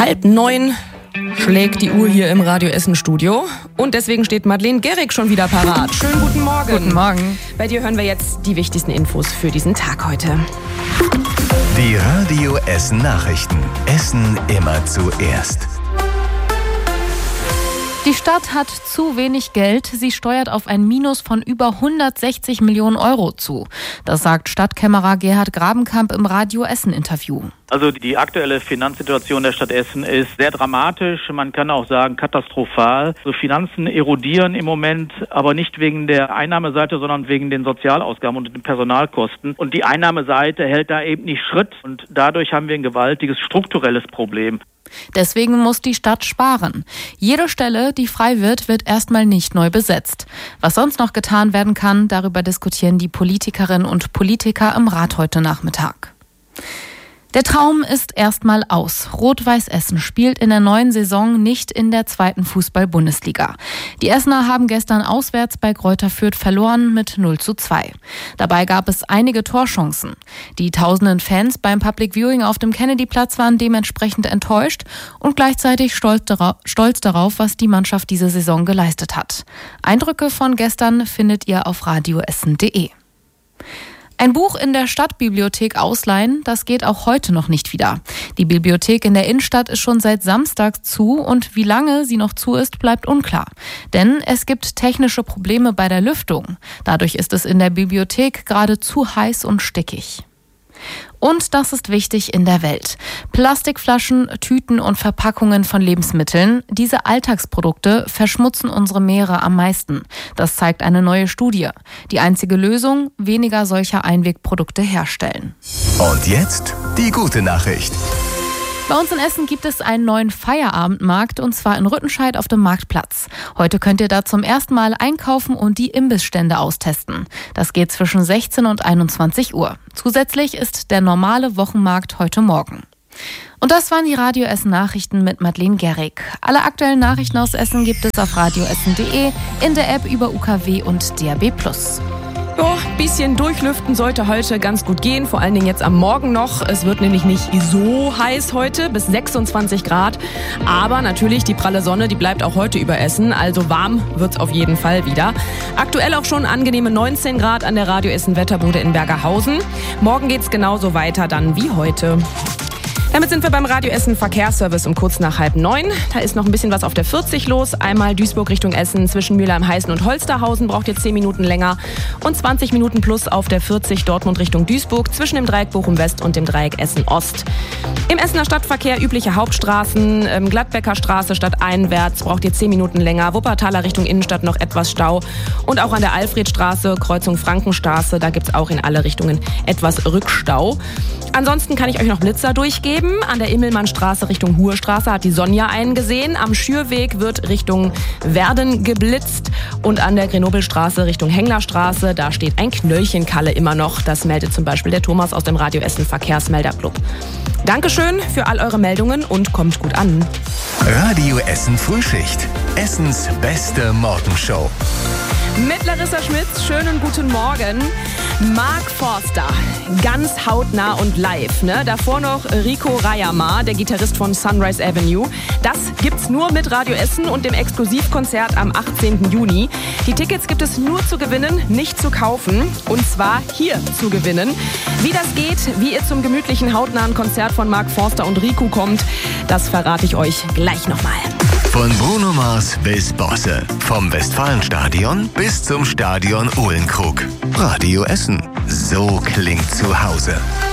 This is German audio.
8:30 schlägt die Uhr hier im Radio Essen Studio. Und deswegen steht Madeleine Gerrig schon wieder parat. Schönen guten Morgen. Guten Morgen. Bei dir hören wir jetzt die wichtigsten Infos für diesen Tag heute. Die Radio Essen Nachrichten. Essen immer zuerst. Die Stadt hat zu wenig Geld. Sie steuert auf ein Minus von über 160 Millionen Euro zu. Das sagt Stadtkämmerer Gerhard Grabenkamp im Radio Essen-Interview. Also die aktuelle Finanzsituation der Stadt Essen ist sehr dramatisch. Man kann auch sagen katastrophal. So Finanzen erodieren im Moment, aber nicht wegen der Einnahmeseite, sondern wegen den Sozialausgaben und den Personalkosten. Und die Einnahmeseite hält da eben nicht Schritt. Und dadurch haben wir ein gewaltiges strukturelles Problem. Deswegen muss die Stadt sparen. Jede Stelle, die frei wird, wird erstmal nicht neu besetzt. Was sonst noch getan werden kann, darüber diskutieren die Politikerinnen und Politiker im Rat heute Nachmittag. Der Traum ist erstmal aus. Rot-Weiß Essen spielt in der neuen Saison nicht in der 2. Fußball-Bundesliga. Die Essener haben gestern auswärts bei Greuther Fürth verloren mit 0:2. Dabei gab es einige Torchancen. Die tausenden Fans beim Public Viewing auf dem Kennedy-Platz waren dementsprechend enttäuscht und gleichzeitig stolz darauf, was die Mannschaft diese Saison geleistet hat. Eindrücke von gestern findet ihr auf radioessen.de. Ein Buch in der Stadtbibliothek ausleihen, das geht auch heute noch nicht wieder. Die Bibliothek in der Innenstadt ist schon seit Samstag zu und wie lange sie noch zu ist, bleibt unklar. Denn es gibt technische Probleme bei der Lüftung. Dadurch ist es in der Bibliothek gerade zu heiß und stickig. Und das ist wichtig in der Welt. Plastikflaschen, Tüten und Verpackungen von Lebensmitteln, diese Alltagsprodukte verschmutzen unsere Meere am meisten. Das zeigt eine neue Studie. Die einzige Lösung, weniger solcher Einwegprodukte herstellen. Und jetzt die gute Nachricht. Bei uns in Essen gibt es einen neuen Feierabendmarkt und zwar in Rüttenscheid auf dem Marktplatz. Heute könnt ihr da zum ersten Mal einkaufen und die Imbissstände austesten. Das geht zwischen 16 und 21 Uhr. Zusätzlich ist der normale Wochenmarkt heute Morgen. Und das waren die Radio Essen Nachrichten mit Madeleine Gerrig. Alle aktuellen Nachrichten aus Essen gibt es auf radioessen.de, in der App über UKW und DAB+. Ja, bisschen durchlüften sollte heute ganz gut gehen, vor allen Dingen jetzt am Morgen noch. Es wird nämlich nicht so heiß heute, bis 26 Grad. Aber natürlich die pralle Sonne, die bleibt auch heute über Essen. Also warm wird's auf jeden Fall wieder. Aktuell auch schon angenehme 19 Grad an der Radio Essen Wetterbude in Bergerhausen. Morgen geht's genauso weiter dann wie heute. Damit sind wir beim Radio Essen Verkehrsservice um kurz nach 8:30. Da ist noch ein bisschen was auf der 40 los. Einmal Duisburg Richtung Essen zwischen Mülheim-Heißen und Holsterhausen braucht ihr 10 Minuten länger. Und 20 Minuten plus auf der 40 Dortmund Richtung Duisburg zwischen dem Dreieck Bochum West und dem Dreieck Essen Ost. Im Essener Stadtverkehr übliche Hauptstraßen, Gladbecker Straße stadteinwärts braucht ihr 10 Minuten länger. Wuppertaler Richtung Innenstadt noch etwas Stau. Und auch an der Alfredstraße, Kreuzung Frankenstraße, da gibt's auch in alle Richtungen etwas Rückstau. Ansonsten kann ich euch noch Blitzer durchgeben. An der Immelmannstraße Richtung Huhrstraße hat die Sonja einen gesehen. Am Schürweg wird Richtung Werden geblitzt. Und an der Grenobelstraße Richtung Henglerstraße, da steht ein Knöllchenkalle immer noch. Das meldet zum Beispiel der Thomas aus dem Radio Essen Verkehrsmelderclub. Dankeschön für all eure Meldungen und kommt gut an. Radio Essen Frühschicht. Essens beste Morgenshow. Mit Larissa Schmitz, schönen guten Morgen. Mark Forster, ganz hautnah und live. Ne? Davor noch Rico Rayama, der Gitarrist von Sunrise Avenue. Das gibt's nur mit Radio Essen und dem Exklusivkonzert am 18. Juni. Die Tickets gibt es nur zu gewinnen, nicht zu kaufen. Und zwar hier zu gewinnen. Wie das geht, wie ihr zum gemütlichen hautnahen Konzert von Mark Forster und Rico kommt, das verrate ich euch gleich nochmal. Von Bruno Mars bis Bosse. Vom Westfalenstadion bis zum Stadion Uhlenkrug. Radio Essen. So klingt zu Hause.